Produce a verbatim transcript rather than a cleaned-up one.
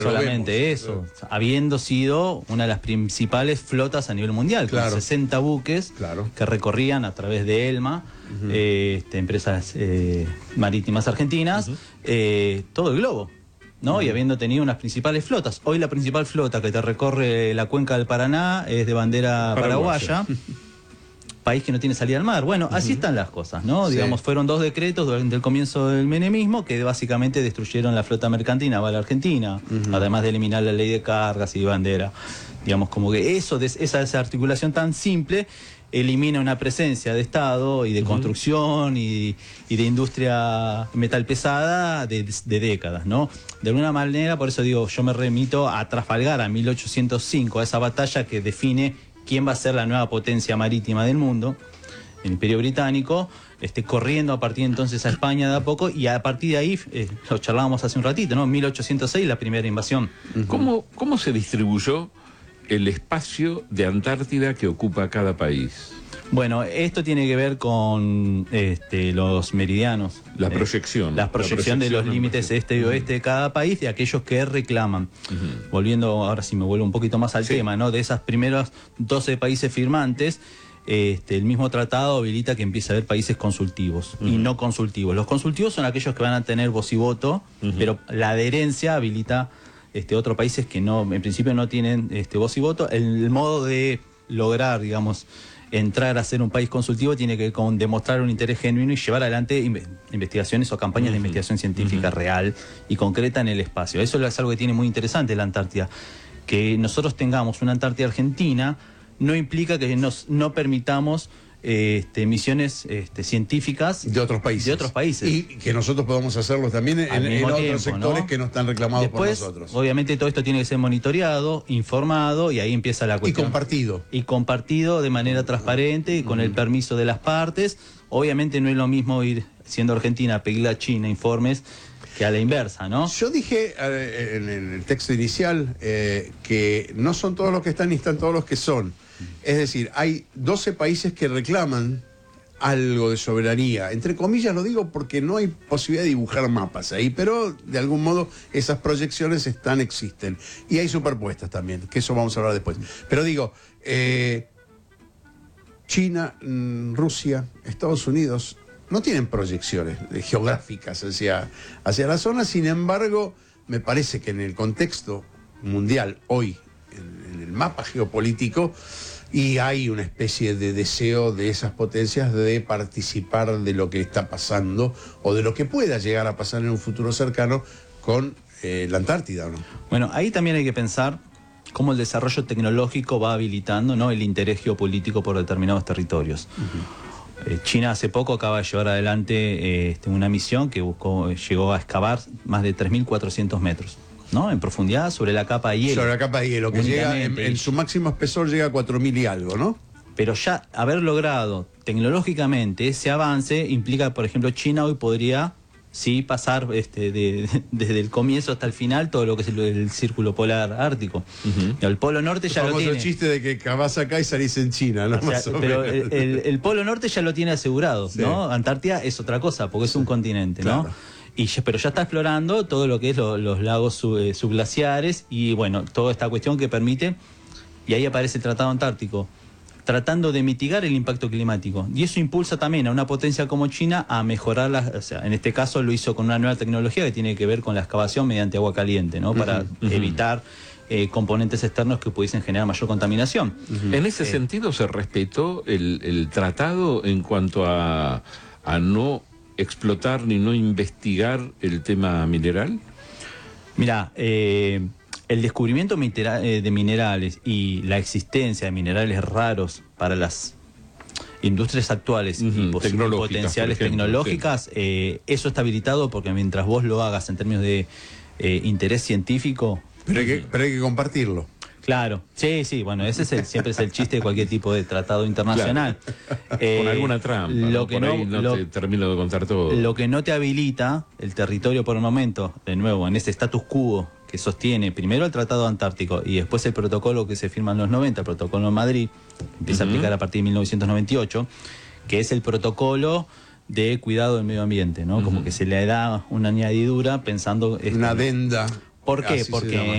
solamente vemos, eso, claro. habiendo sido una de las principales flotas a nivel mundial, Claro. con sesenta buques Claro. que recorrían a través de ELMA, uh-huh. eh, este, empresas eh, marítimas argentinas, uh-huh. eh, todo el globo, ¿no? Uh-huh. Y habiendo tenido unas principales flotas. Hoy la principal flota que te recorre la cuenca del Paraná es de bandera paraguaya. paraguaya. País que no tiene salida al mar. Bueno, uh-huh. así están las cosas, ¿no? Sí. Digamos, fueron dos decretos durante el comienzo del menemismo que básicamente destruyeron la flota mercantil naval argentina, uh-huh. además de eliminar la ley de cargas y bandera. Digamos, como que eso, esa desarticulación tan simple elimina una presencia de Estado y de uh-huh. construcción y, y de industria metal pesada de, de décadas, ¿no? De alguna manera, por eso digo, yo me remito a Trafalgar, a mil ochocientos cinco, a esa batalla que define quién va a ser la nueva potencia marítima del mundo, el Imperio Británico, este, corriendo a partir de entonces a España de a poco, y a partir de ahí, eh, lo charlábamos hace un ratito, ¿no? mil ochocientos seis, la primera invasión. ¿Cómo, cómo se distribuyó el espacio de Antártida que ocupa cada país? Bueno, esto tiene que ver con este, los meridianos. La proyección. Eh, la, proyección la proyección de los límites este y oeste de cada país, de aquellos que reclaman. Uh-huh. Volviendo, ahora sí me vuelvo un poquito más al sí. tema, ¿no? De esas primeros doce países firmantes, este, el mismo tratado habilita que empiece a haber países consultivos uh-huh. y no consultivos. Los consultivos son aquellos que van a tener voz y voto, uh-huh. pero la adherencia habilita este, otros países que no, en principio no tienen este, voz y voto. El modo de lograr, digamos, entrar a ser un país consultivo tiene que ver con demostrar un interés genuino y llevar adelante investigaciones o campañas uh-huh. de investigación científica uh-huh. real y concreta en el espacio. Eso es algo que tiene muy interesante la Antártida. Que nosotros tengamos una Antártida argentina no implica que nos, no permitamos eh, este, misiones este, científicas de otros países. De otros países. Y que nosotros podamos hacerlo también en, en tiempo, otros sectores, ¿no? Que no están reclamados Después, por nosotros. Obviamente todo esto tiene que ser monitoreado, informado, y ahí empieza la cuestión. Y compartido. Y compartido de manera transparente y con uh-huh. el permiso de las partes. Obviamente no es lo mismo ir, siendo Argentina, a pedirle a China informes que a la inversa, ¿no? Yo dije eh, en el texto inicial eh, que no son todos los que están ni están todos los que son. Es decir, hay doce países que reclaman algo de soberanía. Entre comillas lo digo porque no hay posibilidad de dibujar mapas ahí, pero de algún modo esas proyecciones están, existen. Y hay superpuestas también, que eso vamos a hablar después. Pero digo, eh, China, Rusia, Estados Unidos no tienen proyecciones geográficas hacia, hacia la zona, sin embargo, me parece que en el contexto mundial hoy, en, en el mapa geopolítico, y hay una especie de deseo de esas potencias de participar de lo que está pasando o de lo que pueda llegar a pasar en un futuro cercano con eh, la Antártida, ¿no? Bueno, ahí también hay que pensar cómo el desarrollo tecnológico va habilitando, ¿no?, el interés geopolítico por determinados territorios. Uh-huh. eh, China hace poco acaba de llevar adelante eh, este, una misión que buscó, llegó a excavar más de tres mil cuatrocientos metros, ¿no?, en profundidad sobre la capa de hielo. Sobre la capa de hielo, que llega en, en su máximo espesor llega a cuatro mil y algo, ¿no? Pero ya haber logrado tecnológicamente ese avance implica, por ejemplo, China hoy podría sí pasar este, de, de, desde el comienzo hasta el final todo lo que es el, el círculo polar ártico. Uh-huh. El polo norte ya lo tiene. El chiste de que cavás acá y salís en China, ¿no? O sea, Más o pero menos. El, el, el polo norte ya lo tiene asegurado, sí. ¿no? Antártida es otra cosa, porque es un continente, claro, ¿no? Y ya, pero ya está explorando todo lo que es lo, los lagos sub, eh, subglaciares y, bueno, toda esta cuestión que permite, y ahí aparece el Tratado Antártico, tratando de mitigar el impacto climático. Y eso impulsa también a una potencia como China a mejorar las, o sea, en este caso lo hizo con una nueva tecnología que tiene que ver con la excavación mediante agua caliente, ¿no? Para uh-huh. evitar eh, componentes externos que pudiesen generar mayor contaminación. Uh-huh. En ese eh, sentido, ¿se respetó el, el tratado en cuanto a, a no explotar ni no investigar el tema mineral? Mira, eh, el descubrimiento de minerales y la existencia de minerales raros para las industrias actuales uh-huh, y potenciales tecnológicas, sí. eh, eso está habilitado porque mientras vos lo hagas en términos de eh, interés científico... Pero hay, que, pero hay que compartirlo. Claro, sí, sí, bueno, ese es el, siempre es el chiste de cualquier tipo de tratado internacional. Claro. Eh, Con alguna trampa, lo ¿no? que por no, ahí no lo, te termino de contar todo. Lo que no te habilita el territorio por el momento, de nuevo, en ese status quo que sostiene primero el Tratado Antártico y después el protocolo que se firma en los noventa, el protocolo de Madrid, que empieza uh-huh. a aplicar a partir de mil novecientos noventa y ocho, que es el protocolo de cuidado del medio ambiente, ¿no? Uh-huh. Como que se le da una añadidura pensando... Una adenda. ¿Por qué? Así se Porque llama.